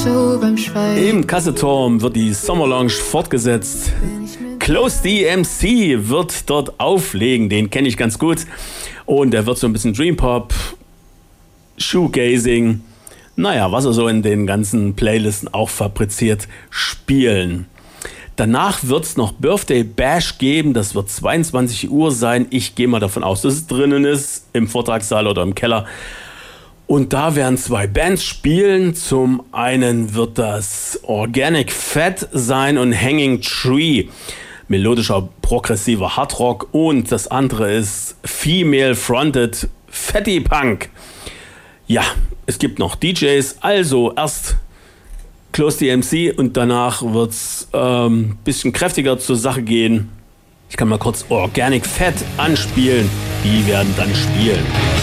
so beim Schweigen. Im Kasseturm wird die Summer Lounge fortgesetzt. Close DMC wird dort auflegen, den kenne ich ganz gut. Und der wird so ein bisschen Dream Pop, Shoegazing, naja, was er so in den ganzen Playlisten auch fabriziert, spielen. Danach wird es noch Birthday Bash geben, das wird 22 Uhr sein. Ich gehe mal davon aus, dass es drinnen ist, im Vortragssaal oder im Keller. Und da werden 2 Bands spielen. Zum einen wird das Organic Fat sein und Hanging Tree, melodischer, progressiver Hardrock. Und das andere ist Female Fronted Fatty Punk. Ja, es gibt noch DJs, also erst Close DMC und danach wird es ein bisschen kräftiger zur Sache gehen. Ich kann mal kurz Organic Fat anspielen, die werden dann spielen.